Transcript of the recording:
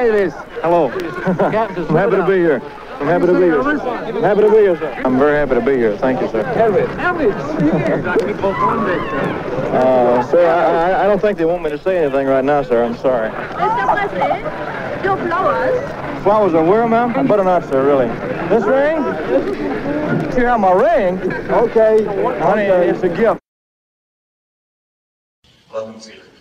Davis. Hello. I'm happy to be here. I'm happy to be here. I'm happy to be here, sir. I'm very happy to be here. Thank you, sir. Sir, I don't think they want me to say anything right now, sir. I'm sorry. Mr. President, your flowers. Flowers are where, ma'am? I better not, sir, really. This ring? You have my ring? Okay. Honey, it's a gift. Love New Zealand.